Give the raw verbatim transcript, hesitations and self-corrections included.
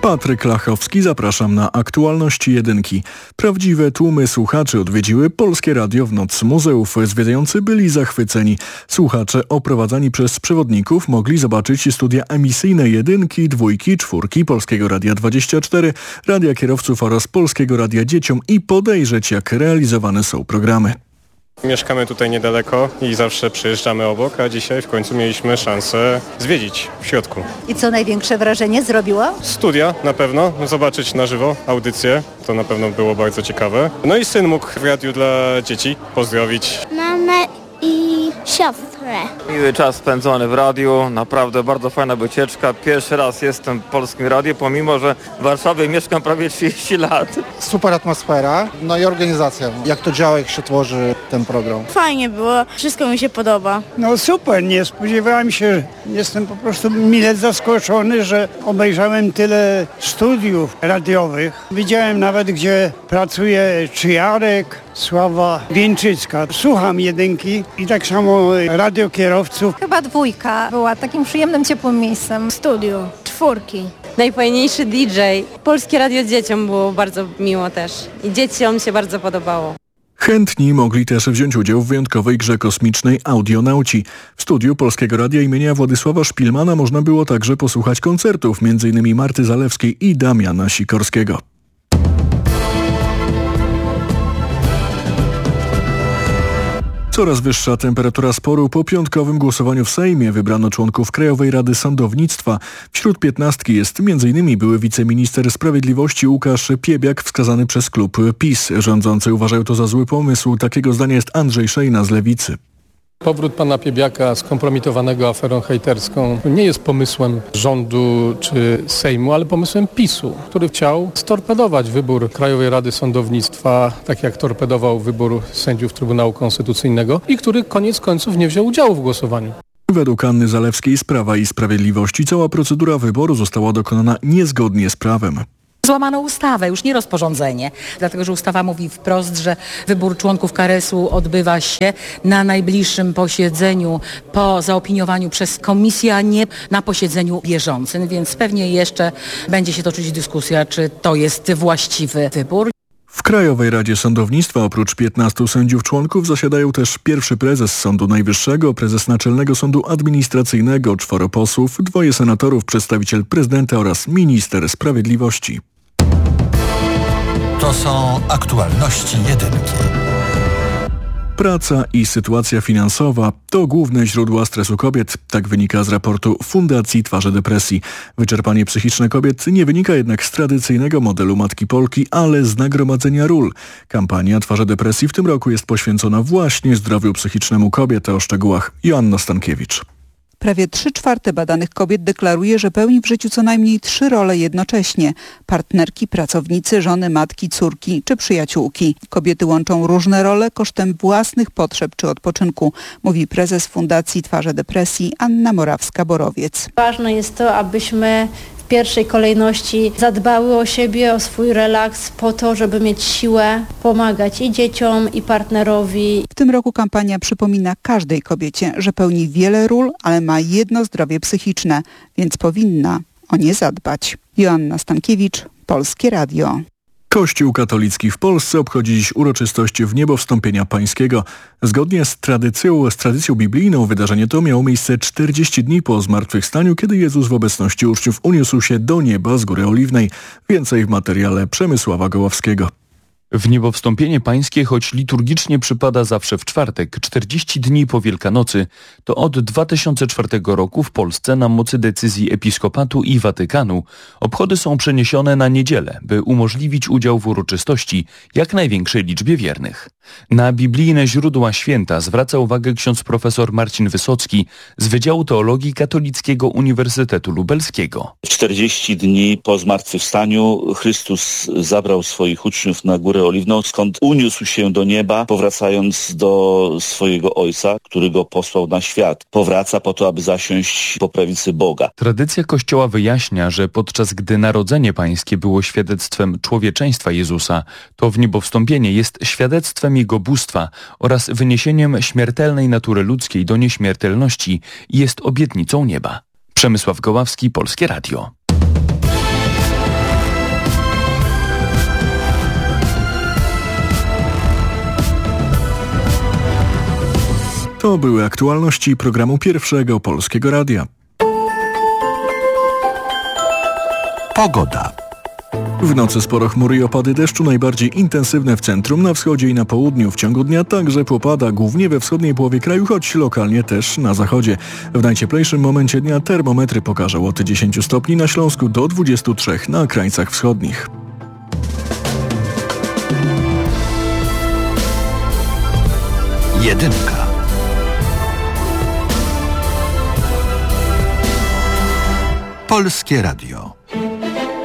Patryk Lachowski, zapraszam na aktualności jedynki. Prawdziwe tłumy słuchaczy odwiedziły Polskie Radio w Noc Muzeów. Zwiedzający byli zachwyceni. Słuchacze oprowadzani przez przewodników mogli zobaczyć studia emisyjne jedynki, dwójki, czwórki, Polskiego Radia dwadzieścia cztery, Radia Kierowców oraz Polskiego Radia Dzieciom i podejrzeć, jak realizowane są programy. Mieszkamy tutaj niedaleko i zawsze przyjeżdżamy obok, a dzisiaj w końcu mieliśmy szansę zwiedzić w środku. I co największe wrażenie zrobiło? Studia na pewno, zobaczyć na żywo audycję, to na pewno było bardzo ciekawe. No i syn mógł w radiu dla dzieci pozdrowić mamę i siostrę. Miły czas spędzony w radiu, naprawdę bardzo fajna wycieczka. Pierwszy raz jestem w Polskim Radiu, pomimo że w Warszawie mieszkam prawie trzydzieści lat. Super atmosfera, no i organizacja. Jak to działa, jak się tworzy ten program. Fajnie było, wszystko mi się podoba. No super, nie spodziewałem się, jestem po prostu mile zaskoczony, że obejrzałem tyle studiów radiowych. Widziałem nawet, gdzie pracuje Czyjarek, Sława Wieńczycka. Słucham jedynki i tak samo radio kierowców. Chyba dwójka była takim przyjemnym, ciepłym miejscem. Studio, czwórki. Najfajniejszy D J. Polskie Radio Dzieciom było bardzo miło też. I dzieciom się bardzo podobało. Chętni mogli też wziąć udział w wyjątkowej grze kosmicznej Audionauci. W studiu Polskiego Radia imienia Władysława Szpilmana można było także posłuchać koncertów, między innymi Marty Zalewskiej i Damiana Sikorskiego. Coraz wyższa temperatura sporu. Po piątkowym głosowaniu w Sejmie wybrano członków Krajowej Rady Sądownictwa. Wśród piętnastki jest między innymi były wiceminister sprawiedliwości Łukasz Piebiak, wskazany przez klub PiS. Rządzący uważają to za zły pomysł. Takiego zdania jest Andrzej Szejna z Lewicy. Powrót pana Piebiaka skompromitowanego aferą hejterską nie jest pomysłem rządu czy Sejmu, ale pomysłem PiSu, który chciał storpedować wybór Krajowej Rady Sądownictwa, tak jak torpedował wybór sędziów Trybunału Konstytucyjnego i który koniec końców nie wziął udziału w głosowaniu. Według Anny Zalewskiej z Prawa i Sprawiedliwości cała procedura wyboru została dokonana niezgodnie z prawem. Złamano ustawę, już nie rozporządzenie, dlatego że ustawa mówi wprost, że wybór członków K R S u odbywa się na najbliższym posiedzeniu po zaopiniowaniu przez komisję, a nie na posiedzeniu bieżącym, więc pewnie jeszcze będzie się toczyć dyskusja, czy to jest właściwy wybór. W Krajowej Radzie Sądownictwa oprócz piętnastu sędziów członków zasiadają też pierwszy prezes Sądu Najwyższego, prezes Naczelnego Sądu Administracyjnego, czworo posłów, dwoje senatorów, przedstawiciel prezydenta oraz minister sprawiedliwości. To są aktualności jedynki. Praca i sytuacja finansowa to główne źródła stresu kobiet. Tak wynika z raportu Fundacji Twarze Depresji. Wyczerpanie psychiczne kobiet nie wynika jednak z tradycyjnego modelu Matki Polki, ale z nagromadzenia ról. Kampania Twarze Depresji w tym roku jest poświęcona właśnie zdrowiu psychicznemu kobiet. O szczegółach Joanna Stankiewicz. Prawie trzy czwarte badanych kobiet deklaruje, że pełni w życiu co najmniej trzy role jednocześnie. Partnerki, pracownicy, żony, matki, córki czy przyjaciółki. Kobiety łączą różne role kosztem własnych potrzeb czy odpoczynku, mówi prezes Fundacji Twarze Depresji Anna Morawska-Borowiec. Ważne jest to, abyśmy w pierwszej kolejności zadbały o siebie, o swój relaks po to, żeby mieć siłę pomagać i dzieciom, i partnerowi. W tym roku kampania przypomina każdej kobiecie, że pełni wiele ról, ale ma jedno zdrowie psychiczne, więc powinna o nie zadbać. Joanna Stankiewicz, Polskie Radio. Kościół katolicki w Polsce obchodzi dziś uroczystość Wniebowstąpienia Pańskiego. Zgodnie z tradycją, z tradycją biblijną wydarzenie to miało miejsce czterdzieści dni po zmartwychwstaniu, kiedy Jezus w obecności uczniów uniósł się do nieba z Góry Oliwnej. Więcej w materiale Przemysława Goławskiego. Wniebowstąpienie Pańskie, choć liturgicznie przypada zawsze w czwartek, czterdzieści dni po Wielkanocy, to od dwa tysiące czwartego roku w Polsce na mocy decyzji Episkopatu i Watykanu obchody są przeniesione na niedzielę, by umożliwić udział w uroczystości jak największej liczbie wiernych. Na biblijne źródła święta zwraca uwagę ksiądz profesor Marcin Wysocki z Wydziału Teologii Katolickiego Uniwersytetu Lubelskiego. czterdzieści dni po zmartwychwstaniu Chrystus zabrał swoich uczniów na Górę Oliwną, skąd uniósł się do nieba, powracając do swojego Ojca, który go posłał na świat. Powraca po to, aby zasiąść po prawicy Boga. Tradycja Kościoła wyjaśnia, że podczas gdy Narodzenie Pańskie było świadectwem człowieczeństwa Jezusa, to wniebowstąpienie jest świadectwem Jego bóstwa oraz wyniesieniem śmiertelnej natury ludzkiej do nieśmiertelności i jest obietnicą nieba. Przemysław Goławski, Polskie Radio. To były aktualności programu Pierwszego Polskiego Radia. Pogoda. W nocy sporo chmury i opady deszczu, najbardziej intensywne w centrum, na wschodzie i na południu. W ciągu dnia także popada, głównie we wschodniej połowie kraju, choć lokalnie też na zachodzie. W najcieplejszym momencie dnia termometry pokażą od dziesięciu stopni na Śląsku do dwudziestu trzech na krańcach wschodnich. Jedynka. Polskie Radio.